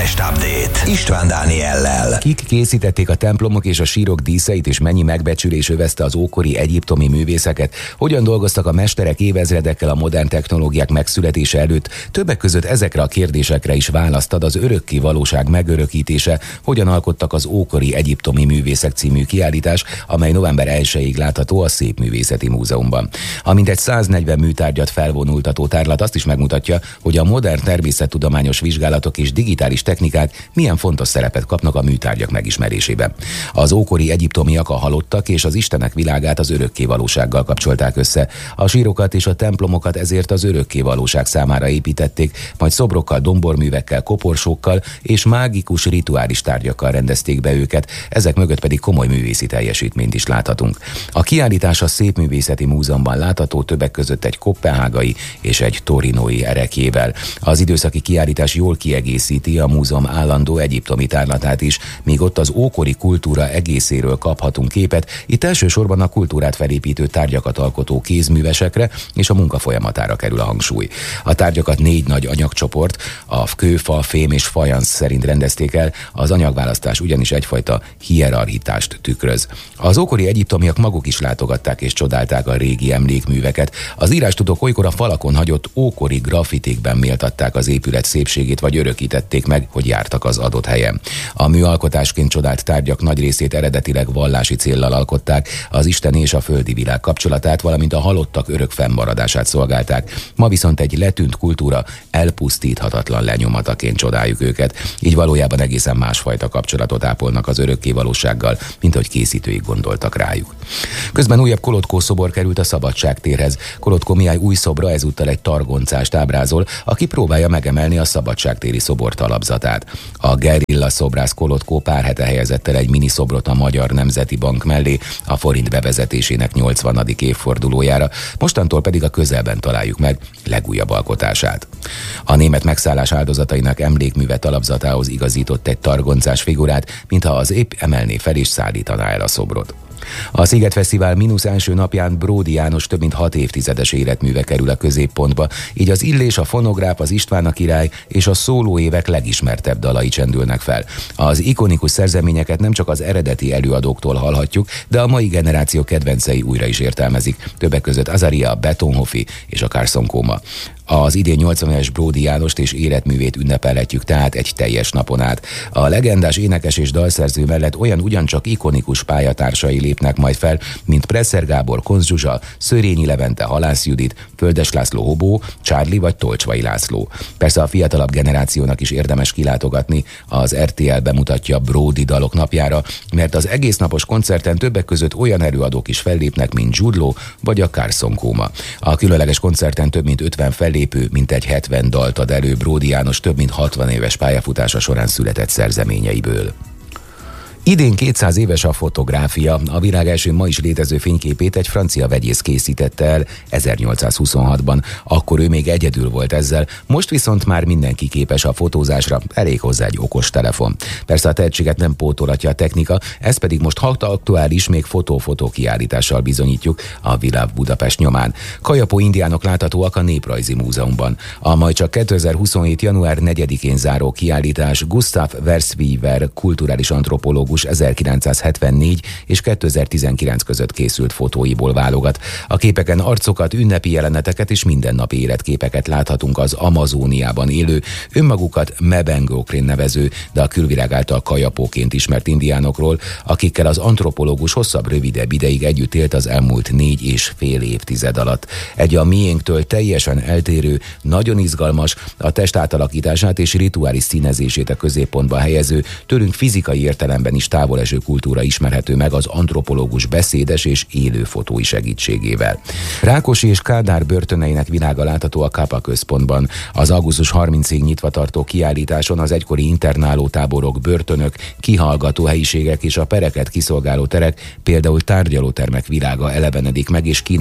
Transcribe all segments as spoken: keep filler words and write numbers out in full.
Budapest Update István Dániellel. Kik készítették a templomok és a sírok díszeit, és mennyi megbecsülés övezte az ókori egyiptomi művészeket? Hogyan dolgoztak a mesterek évezredekkel a modern technológiák megszületése előtt? Többek között ezekre a kérdésekre is választ ad az Örökké valóság megörökítése, hogyan alkottak az ókori egyiptomi művészek című kiállítás, amely november elsejéig látható a Szépművészeti Múzeumban. A mintegy száznegyven műtárgyat felvonultató tárlat azt is megmutatja, hogy a modern természettudományos vizsgálatok és digitális technikák milyen fontos szerepet kapnak a műtárgyak megismerésében. Az ókori egyiptomiak a halottak és az istenek világát az örökké valósággal kapcsolták össze. A sírokat és a templomokat ezért az örökké valóság számára építették, majd szobrokkal, domborművekkel, koporsókkal és mágikus rituális tárgyakkal rendezték be őket, ezek mögött pedig komoly művészi teljesítményt is láthatunk. A kiállítás a Szépművészeti Múzeumban látható, többek között egy koppenhágai és egy torinói erekjével. Az időszaki kiállítás jól kiegészíti a múzeum állandó egyiptomi tárlatát is, míg ott az ókori kultúra egészéről kaphatunk képet. Itt elsősorban a kultúrát felépítő tárgyakat alkotó kézművesekre és a munka folyamatára kerül a hangsúly. A tárgyakat négy nagy anyagcsoport, a kő, fa, fém és fajansz szerint rendezték el, az anyagválasztás ugyanis egyfajta hierarchitást tükröz. Az ókori egyiptomiak maguk is látogatták és csodálták a régi emlékműveket. Az írástudók olykor a falakon hagyott ókori graffitikben méltatták az épület szépségét, vagy örökítették meg, hogy jártak az adott helyen. A műalkotásként csodált tárgyak nagy részét eredetileg vallási céllal alkották, az isteni és a földi világ kapcsolatát, valamint a halottak örök fennmaradását szolgálták. Ma viszont egy letűnt kultúra elpusztíthatatlan lenyomataként csodáljuk őket, így valójában egészen másfajta kapcsolatot ápolnak az örökké valósággal, mint ahogy készítőik gondoltak rájuk. Közben újabb Kolodkó szobor került a Szabadságtérhez. Kolodkó Mihály új szobra ezúttal egy targoncást ábrázol, aki próbálja megemelni a szabadságtéri szobor talapzatát. A gerilla szobrász Kolodkó pár hete helyezett el egy mini szobrot a Magyar Nemzeti Bank mellé a forint bevezetésének nyolcvanadik évfordulójára, mostantól pedig a közelben találjuk meg legújabb alkotását. A német megszállás áldozatainak emlékműve talapzatához igazított egy targoncás figurát, mintha az épp emelné fel és szállítaná el a szobrot. A Sziget Fesztivál mínusz első napján Bródi János több mint hat évtizedes életműve kerül a középpontba, így az Illés, a Fonográf, az István a király és a szólóévek legismertebb dalai csendülnek fel. Az ikonikus szerzeményeket nem csak az eredeti előadóktól hallhatjuk, de a mai generáció kedvencei újra is értelmezik, többek között Azaria, Betonhoffi és a Carson Koma. Az idén nyolcvan éves Bródi Jánost és életművét ünnepelhetjük tehát egy teljes napon át. A legendás énekes és dalszerző mellett olyan ugyancsak ikonikus pályatársai lépnek majd fel, mint Presser Gábor, Koncz Zsuzsa, Szörényi Levente, Halász Judit, Földes László Hobó, Csárli vagy Tolcsvai László. Persze a fiatalabb generációnak is érdemes kilátogatni, az er té el bemutatja Bródi dalok napjára, mert az egésznapos koncerten többek között olyan előadók is fellépnek, mint Jude Law vagy a Carson Koma. A különleges koncerten több mint ötven fellépő, mintegy hetven dalt ad elő Bródi János több mint hatvan éves pályafutása során született szerzeményeiből. Idén kétszáz éves a fotográfia. A világ első ma is létező fényképét egy francia vegyész készítette el ezernyolcszázhuszonhatban. Akkor ő még egyedül volt ezzel, most viszont már mindenki képes a fotózásra, elég hozzá egy okos telefon. Persze a tehetséget nem pótolhatja a technika, ez pedig most hat aktuális, még fotó-fotó kiállítással bizonyítjuk a Világ Budapest nyomán. Kajapó indiánok láthatóak a Néprajzi Múzeumban. A majd csak kétezer-huszonhét. január negyedikén záró kiállítás Gustav Verswever kulturális antropológus ezerkilencszázhetvennégy és kétezer-tizenkilenc között készült fotóiból válogat. A képeken arcokat, ünnepi jeleneteket és mindennapi életképeket láthatunk az Amazóniában élő, önmagukat Mebengokrin nevező, de a külvilág által kajapóként ismert indiánokról, akikkel az antropológus hosszabb, rövidebb ideig együtt élt az elmúlt négy és fél évtized alatt. Egy a miénktől teljesen eltérő, nagyon izgalmas, a test átalakítását és rituális színezését a középpontba helyező, tőlünk fizikai értelemben is távoleső kultúra ismerhető meg az antropológus beszédes és élő fotói segítségével. Rákosi és Kádár börtöneinek világa látható a Kápa központban. Az augusztus harmincadikáig nyitva tartó kiállításon az egykori internáló táborok, börtönök, kihallgató helyiségek és a pereket kiszolgáló terek, például tárgyalótermek világa elevenedik meg, és kínál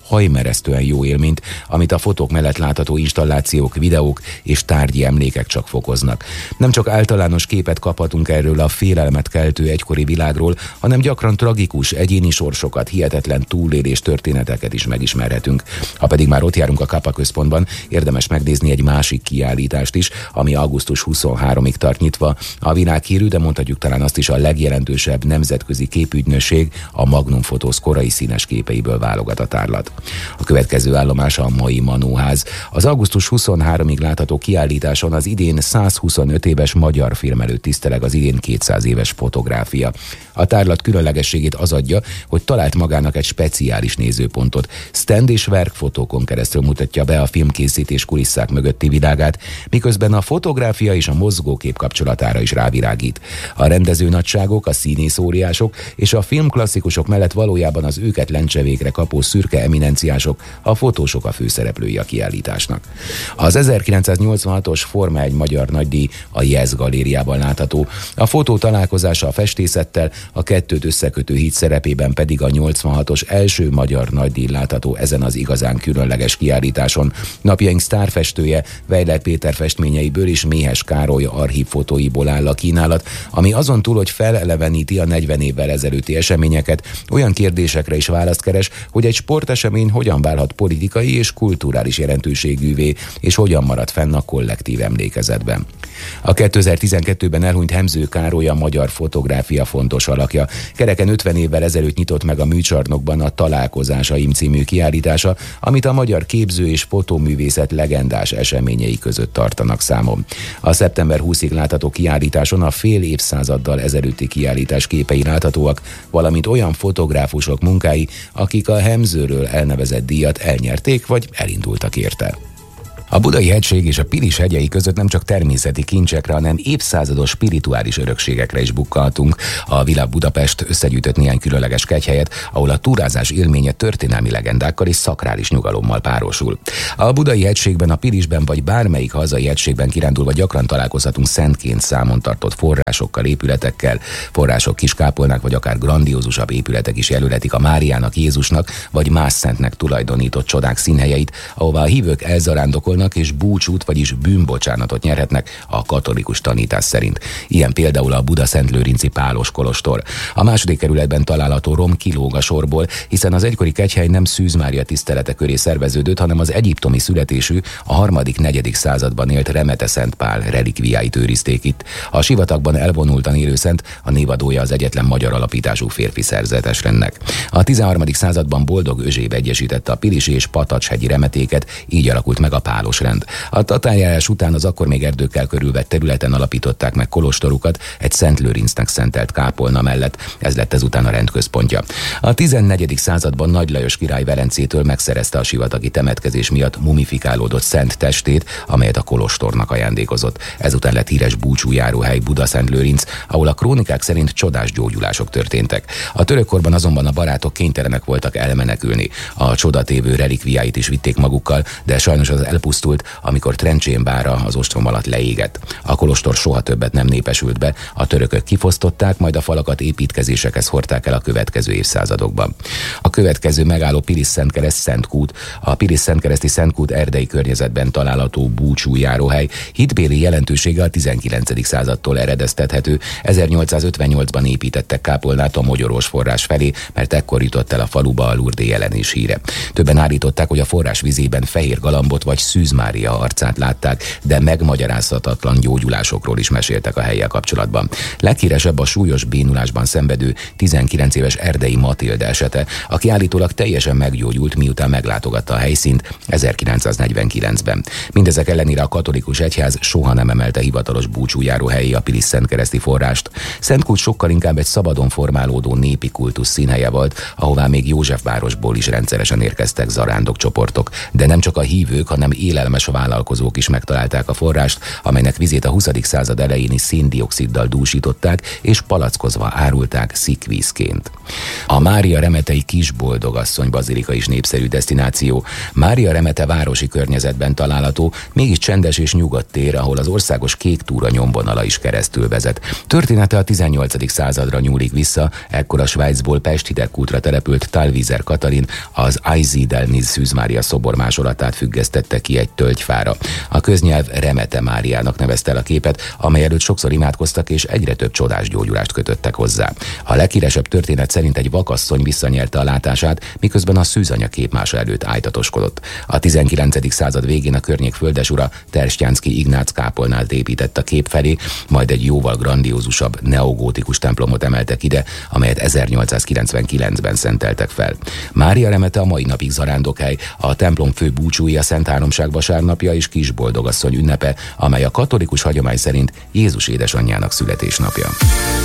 hajmeresztően jó élményt, amit a fotók mellett látható installációk, videók és tárgyi emlékek csak fokoznak. Nem csak általános képet kaphatunk erről a félelmet keltő egykori világról, hanem gyakran tragikus egyéni sorsokat, hihetetlen túlélés történeteket is megismerhetünk. Ha pedig már ott járunk a Kappa központban, érdemes megnézni egy másik kiállítást is, ami augusztus huszonharmadikáig tart nyitva. A világhírű, de mondhatjuk talán azt is a legjelentősebb nemzetközi képügynökség, a Magnum Photos korai színes képeiből válogat a tárlat. A következő állomás a mai Manóház. Az augusztus huszonharmadikáig látható kiállításon az idén százhuszonöt éves magyar film előtt tiszteleg az idén kétszáz éves fotográfia. A tárlat különlegességét az adja, hogy talált magának egy speciális nézőpontot. Stand és verkfotókon keresztül mutatja be a filmkészítés kulisszák mögötti világát, miközben a fotográfia és a mozgókép kapcsolatára is rávirágít. A rendező nagyságok, a színész óriások és a filmklasszikusok mellett valójában az őket lencsevékre kapó szürke eminenciások, a fotósok a főszereplői a kiállításnak. Az ezerkilencszáznyolcvanhatos Forma egy magyar nagydíj a Jazz Galériában látható. A fotó találkozása a festészettel, a kettőt összekötő híd szerepében pedig a nyolcvanhatos első magyar nagydíj látható ezen az igazán különleges kiállításon. Napjaink sztárfestője Weiler Péter festményeiből és Méhes Károly archívfotóiból áll a kínálat, ami azon túl, hogy feleleveníti a negyven évvel ezelőtti eseményeket, olyan kérdésekre is választ keres, hogy egy sportesemény hogyan válhat politikai és kulturális jelentőségűvé, és hogyan marad fenn a kollektív emlékezetben. A kétezer-tizenkettőben elhunyt Hemző Károly a magyar fotográfia fontos alakja. Kereken ötven évvel ezelőtt nyitott meg a Műcsarnokban a Találkozásaim című kiállítása, amit a magyar képző és fotóművészet legendás eseményei között tartanak számon. A szeptember huszadikáig látható kiállításon a fél évszázaddal ezelőtti kiállítás képei láthatóak, valamint olyan fotográfusok munkái, akik a Hemzőről elnevezett díjat elnyerték vagy elindultak érte. A Budai hegység és a Pilis hegyei között nem csak természeti kincsekre, hanem évszázados spirituális örökségekre is bukkanhatunk. A Villa Budapest összegyűjtött néhány különleges kegyhelyet, ahol a túrázás élménye történelmi legendákkal és szakrális nyugalommal párosul. A Budai hegységben, a Pilisben vagy bármelyik hazai hegységben kirándulva gyakran találkozhatunk szentként számon tartott forrásokkal, épületekkel. Források, kiskápolnák vagy akár grandiózusabb épületek is jelöletik a Máriának, Jézusnak vagy más szentnek tulajdonított csodák színhelyeit, ahová a hívők elzarándokolnak és búcsút, vagyis bűnbocsánatot nyerhetnek a katolikus tanítás szerint. Ilyen például a Buda-Szentlőrinci Pálos kolostor. A második kerületben található rom kilóg a sorból, hiszen az egykori kegyhely nem Szűz Mária tisztelete köré szerveződött, hanem az egyiptomi születésű, a harmadik-negyedik században élt Remete Szent Pál relikviáit őrizték itt. A sivatagban elvonultan élő szent, a névadója az egyetlen magyar alapítású férfi szerzetesrendnek. A tizenharmadik században Boldog Özséb egyesítette a pilisi és patacshegyi remetéket, így alakult meg a Pálos rend. A tatárjárás után az akkor még erdőkkel körülvett területen alapították meg kolostorukat egy Szent Lőrincnek szentelt kápolna mellett, ez lett ezután a rend központja. A tizennegyedik században Nagy Lajos király Velencétől megszerezte a sivatagi temetkezés miatt mumifikálódott szent testét, amelyet a kolostornak ajándékozott. Ezután lett híres búcsújáróhely Buda-Szentlőrinc, ahol a krónikák szerint csodás gyógyulások történtek. A törökkorban azonban a barátok kénytelenek voltak elmenekülni. A csodatévő relikviáit is vitték magukkal, de sajnos az elpusztult, amikor Trencsén bára az ostrom alatt leégett. A kolostor soha többet nem népesült be, a törökök kifosztották, majd a falakat építkezésekhez hordták el a következő évszázadokban. A következő megálló Pilis-Szentkereszt Szentkút. A Pilis-Szentkereszti Szentkút erdei környezetben található búcsújáróhely hitbéli jelentősége a tizenkilencedik századtól eredeztethető. ezernyolcszázötvennyolcban építettek kápolnát a mogyorós forrás felé, mert ekkor jutott el a faluba a Lourdes jelenés híre. Többen állították, hogy a forrás vizében fehér galambot vagy Szűz Mária arcát látták, de megmagyarázhatatlan gyógyulásokról is meséltek a hellyel kapcsolatban. Leghíresebb a súlyos bénulásban szenvedő tizenkilenc éves Erdei Matilda esete, aki állítólag teljesen meggyógyult, miután meglátogatta a helyszínt ezerkilencszáznegyvenkilencben. Mindezek ellenére a katolikus egyház soha nem emelte hivatalos búcsújáró helyi a Pilis-Szentkereszti forrást. Szentkút sokkal inkább egy szabadon formálódó népi kultusz színhelye volt, ahová még Józsefvárosból is rendszeresen érkeztek zarándokcsoportok, de nem csak a hívők, hanem élelmes vállalkozók is megtalálták a forrást, amelynek vizét a huszadik század elejéni széndioxiddal dúsították, és palackozva árulták szikvízként. A Mária Remetei Kisboldogasszony bazilika is népszerű desztináció. Mária Remete városi környezetben található, mégis csendes és nyugodt tér, ahol az országos kék túra nyomvonala is keresztül vezet. Története a tizennyolcadik századra nyúlik vissza, ekkor a Svájcból Pest hidegkútra települt Talvizer Katalin az Aizidelnis Szűz Mária szobor másolatát függesztette ki egy tölgyfára. A köznyelv Remete Máriának nevezte el a képet, amely előtt sokszor imádkoztak és egyre több csodás gyógyulást kötöttek hozzá. A leghíresebb történet szerint egy vakasszony visszanyerte a látását, miközben a szűzanya képmása előtt ájtatoskodott. A tizenkilencedik század végén a környék földesura Terstjánszky Ignác kápolnát épített a kép felé, majd egy jóval grandiózusabb neogótikus templomot emeltek ide, amelyet ezernyolcszázkilencvenkilencben szenteltek fel. Mária Remete a mai napig zarándokhely, a templom fő búcsúja Szent Háromság vasárnapja és Kisboldogasszony ünnepe, amely a katolikus hagyomány szerint Jézus édesanyjának születésnapja.